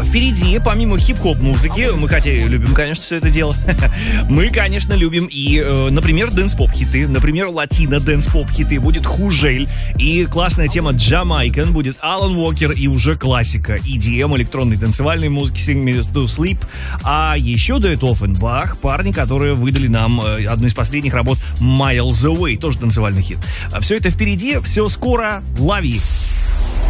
впереди, помимо хип-хоп музыки, мы хотя и любим, конечно, все это дело, мы, конечно, любим и, например, дэнс-поп хиты, например, латино-дэнс-поп хиты, будет Хужель, и классная тема Jamaican, будет Алан Уокер и уже классика EDM, электронной танцевальной музыки Sing Me to Sleep, а еще дуэт Оффенбах, парни, которые выдали нам одну из последних работ Miles Away, тоже танцевальный хит. Все это впереди, все скоро, лови!